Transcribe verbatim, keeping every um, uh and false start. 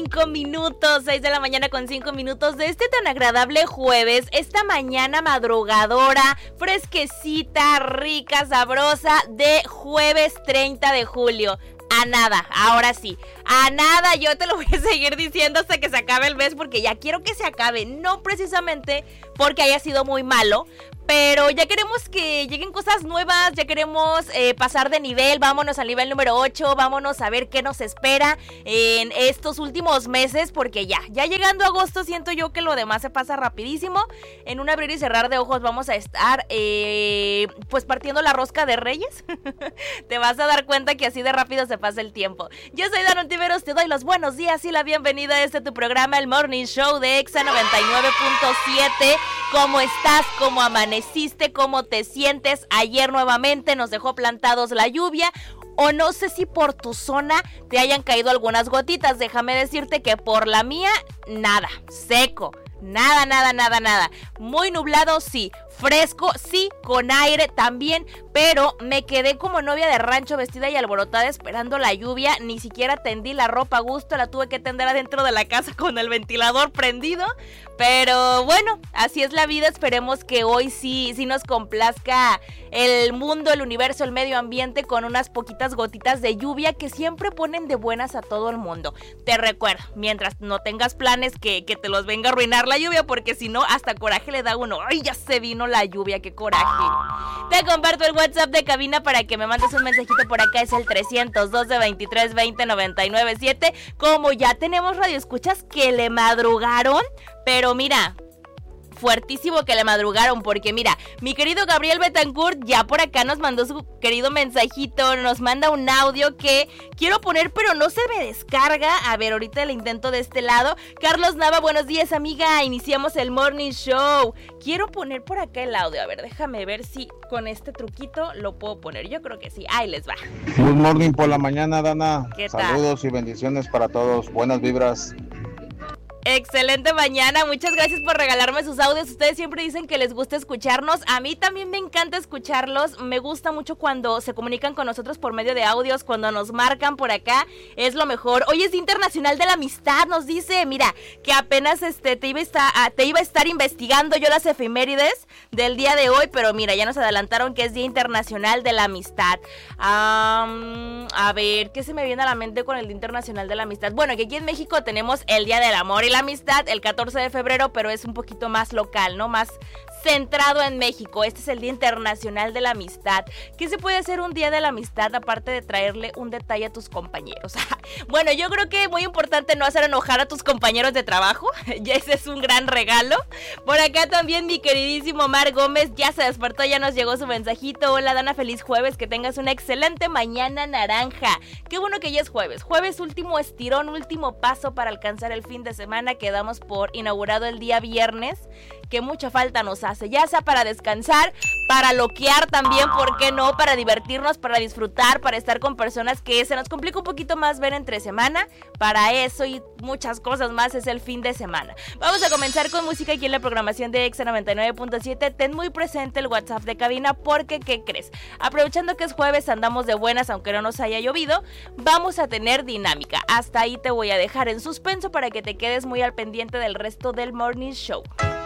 cinco minutos, seis de la mañana con cinco minutos de este tan agradable jueves, esta mañana madrugadora, fresquecita, rica, sabrosa de jueves treinta de julio. A nada, ahora sí, a nada, yo te lo voy a seguir diciendo hasta que se acabe el mes porque ya quiero que se acabe, no precisamente porque haya sido muy malo, pero ya queremos que lleguen cosas nuevas, ya queremos eh, pasar de nivel, vámonos al nivel número ocho, vámonos a ver qué nos espera en estos últimos meses, porque ya, ya llegando a agosto siento yo que lo demás se pasa rapidísimo, en un abrir y cerrar de ojos vamos a estar eh, pues partiendo la rosca de Reyes, te vas a dar cuenta que así de rápido se pasa el tiempo. Yo soy Dan Ontiveros, te doy los buenos días y la bienvenida a este tu programa, el Morning Show de Exa noventa y nueve punto siete. ¿Cómo estás? ¿Cómo amaneciste? ¿Cómo te sientes? Ayer nuevamente nos dejó plantados la lluvia. O no sé si por tu zona te hayan caído algunas gotitas. Déjame decirte que por la mía, nada. Seco. Nada, nada, nada, nada. Muy nublado, sí. Fresco, sí, con aire también, pero me quedé como novia de rancho vestida y alborotada esperando la lluvia, ni siquiera tendí la ropa a gusto, la tuve que tender adentro de la casa con el ventilador prendido, pero bueno, así es la vida, esperemos que hoy sí, sí nos complazca el mundo, el universo, el medio ambiente con unas poquitas gotitas de lluvia que siempre ponen de buenas a todo el mundo. Te recuerdo, mientras no tengas planes que, que te los venga a arruinar la lluvia, porque si no, hasta coraje le da uno, ¡ay, ya se vino la lluvia, qué coraje! Te comparto el WhatsApp de cabina para que me mandes un mensajito por acá, es el trescientos doce, veintitrés, veinte, noventa y nueve, siete. Como ya tenemos radioescuchas que le madrugaron, pero mira, fuertísimo que le madrugaron, porque mira, mi querido Gabriel Betancourt ya por acá nos mandó su querido mensajito, nos manda un audio que quiero poner pero no se me descarga. A ver, ahorita le intento de este lado. Carlos Nava, buenos días amiga, iniciamos el Morning Show. Quiero poner por acá el audio, a ver, déjame ver si con este truquito lo puedo poner, yo creo que sí, ahí les va. Good morning por la mañana, Dana. ¿Qué tal? Saludos y bendiciones para todos, buenas vibras. Excelente mañana, muchas gracias por regalarme sus audios. Ustedes siempre dicen que les gusta escucharnos, a mí también me encanta escucharlos. Me gusta mucho cuando se comunican con nosotros por medio de audios, cuando nos marcan por acá, es lo mejor. Hoy es Día Internacional de la Amistad, nos dice, mira, que apenas este te iba a estar, te iba a estar investigando yo las efemérides del día de hoy, pero mira, ya nos adelantaron que es Día Internacional de la Amistad. Um, a ver, ¿qué se me viene a la mente con el Día Internacional de la Amistad? Bueno, que aquí en México tenemos el Día del Amor y la Amistad el catorce de febrero, pero es un poquito más local, ¿no? Más centrado en México. Este es el Día Internacional de la Amistad. ¿Qué se puede hacer un día de la amistad aparte de traerle un detalle a tus compañeros? Bueno, yo creo que es muy importante no hacer enojar a tus compañeros de trabajo. Ya ese es un gran regalo. Por acá también mi queridísimo Omar Gómez ya se despertó, ya nos llegó su mensajito. Hola Dana, feliz jueves, que tengas una excelente mañana naranja. Qué bueno que ya es jueves. Jueves, último estirón, último paso para alcanzar el fin de semana. Quedamos por inaugurado el día viernes, que mucha falta nos hace, ya sea para descansar, para loquear también, ¿por qué no? Para divertirnos, para disfrutar, para estar con personas que se nos complica un poquito más ver entre semana. Para eso y muchas cosas más es el fin de semana. Vamos a comenzar con música aquí en la programación de Exa noventa y nueve punto siete. Ten muy presente el WhatsApp de cabina porque, ¿qué crees? Aprovechando que es jueves, andamos de buenas, aunque no nos haya llovido, vamos a tener dinámica. Hasta ahí te voy a dejar en suspenso para que te quedes muy al pendiente del resto del Morning Show.